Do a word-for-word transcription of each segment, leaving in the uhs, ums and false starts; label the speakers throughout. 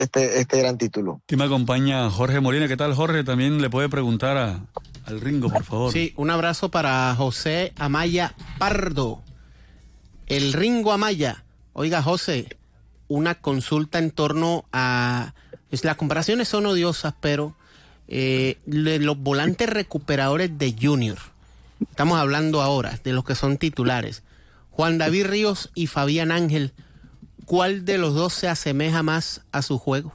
Speaker 1: este, este gran título.
Speaker 2: Aquí me acompaña Jorge Molina. ¿Qué tal, Jorge? También le puede preguntar a, al Ringo, por favor.
Speaker 3: Sí, un abrazo para José Amaya Pardo. El Ringo Amaya. Oiga, José, una consulta en torno a... Pues las comparaciones son odiosas, pero eh, de los volantes recuperadores de Junior. Estamos hablando ahora de los que son titulares. Juan David Ríos y Fabián Ángel. ¿Cuál de los dos se asemeja más a su juego?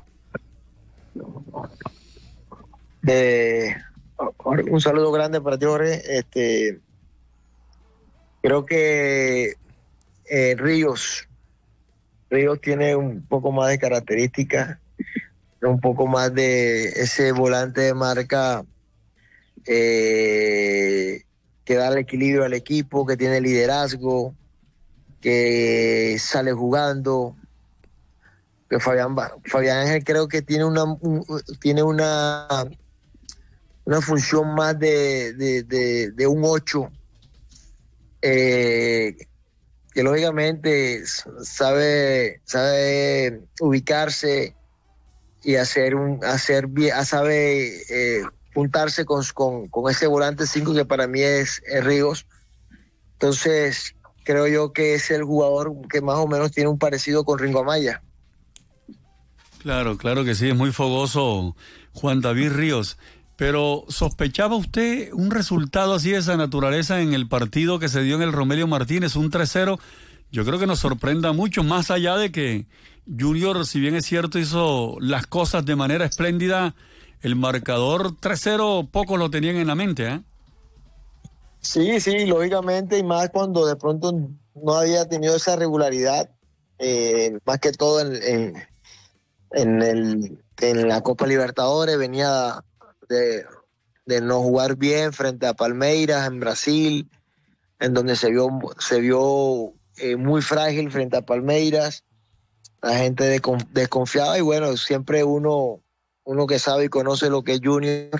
Speaker 1: Eh, un saludo grande para ti, Jorge. Este, creo que eh, Ríos, Ríos tiene un poco más de características, un poco más de ese volante de marca eh, que da el equilibrio al equipo, que tiene liderazgo, que sale jugando. Que Fabián, Fabián Ángel creo que tiene una un, tiene una una función más de, de, de, de un ocho, eh, que lógicamente sabe sabe ubicarse y hacer un hacer bien, sabe eh, juntarse con, con, con ese volante cinco que para mí es, es Ríos. Entonces creo yo que es el jugador que más o menos tiene un parecido con Ringo Amaya.
Speaker 2: Claro, claro que sí, es muy fogoso Juan David Ríos. Pero ¿sospechaba usted un resultado así de esa naturaleza en el partido que se dio en el Romelio Martínez, un tres cero? Yo creo que nos sorprenda mucho, más allá de que Junior, si bien es cierto, hizo las cosas de manera espléndida, el marcador tres cero pocos lo tenían en la mente, ¿eh?
Speaker 1: Sí, sí, lógicamente, y más cuando de pronto no había tenido esa regularidad, eh, más que todo en, en, en, el, en la Copa Libertadores, venía de, de no jugar bien frente a Palmeiras en Brasil, en donde se vio, se vio eh, muy frágil frente a Palmeiras, la gente desconfiaba, y bueno, siempre uno, uno que sabe y conoce lo que es Junior,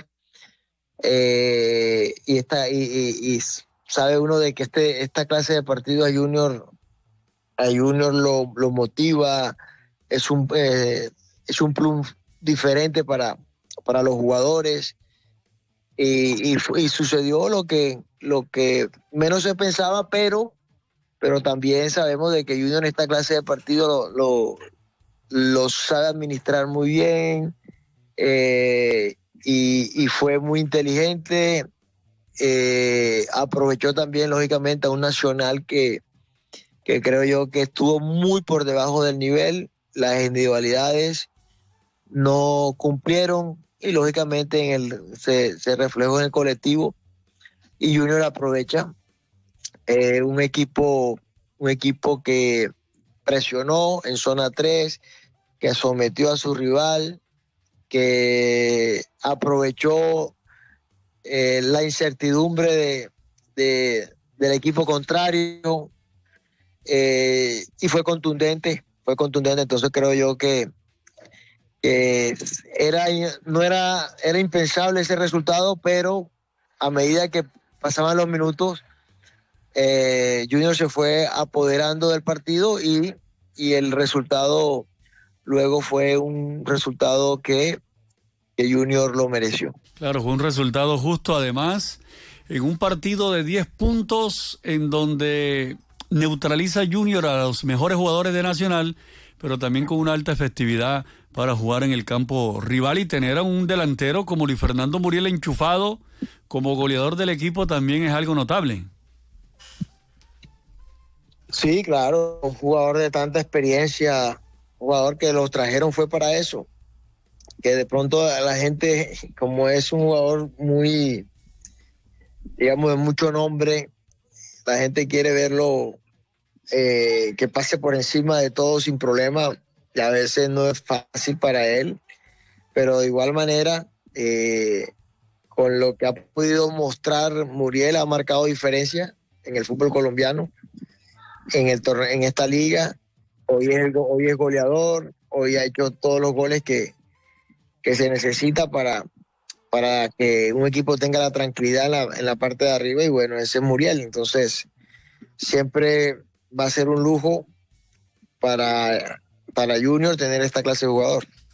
Speaker 1: Eh, y, está, y, y, y sabe uno de que este, esta clase de partidos a Junior, a Junior lo, lo motiva, es un, eh, es un plus diferente para, para los jugadores, y, y, y sucedió lo que, lo que menos se pensaba, pero, pero también sabemos de que Junior en esta clase de partidos lo, lo, lo sabe administrar muy bien, eh, Y, y fue muy inteligente, eh, aprovechó también lógicamente a un Nacional que, que creo yo que estuvo muy por debajo del nivel, las individualidades no cumplieron y lógicamente en el, se, se reflejó en el colectivo, y Junior aprovecha, eh, un equipo, un equipo que presionó en zona tres, que sometió a su rival, que aprovechó eh, la incertidumbre de, de, del equipo contrario, eh, y fue contundente, fue contundente. Entonces creo yo que, que era, no era, era impensable ese resultado, pero a medida que pasaban los minutos, eh, Junior se fue apoderando del partido, y, y el resultado luego fue un resultado que que Junior lo mereció.
Speaker 2: Claro, fue un resultado justo, además, en un partido de diez puntos en donde neutraliza Junior a los mejores jugadores de Nacional, pero también con una alta efectividad para jugar en el campo rival y tener a un delantero como Luis Fernando Muriel enchufado como goleador del equipo también es algo notable.
Speaker 1: Sí, claro, un jugador de tanta experiencia, un jugador que los trajeron fue para eso, que de pronto la gente, como es un jugador muy, digamos, de mucho nombre, la gente quiere verlo, eh, que pase por encima de todo sin problema, y a veces no es fácil para él, pero de igual manera, eh, con lo que ha podido mostrar Muriel, ha marcado diferencia en el fútbol colombiano, en, el torneo, en esta liga. Hoy es, hoy es goleador, hoy ha hecho todos los goles que que se necesita para, para que un equipo tenga la tranquilidad en la, en la parte de arriba, y bueno, ese es Muriel. Entonces siempre va a ser un lujo para, para Junior tener esta clase de jugador.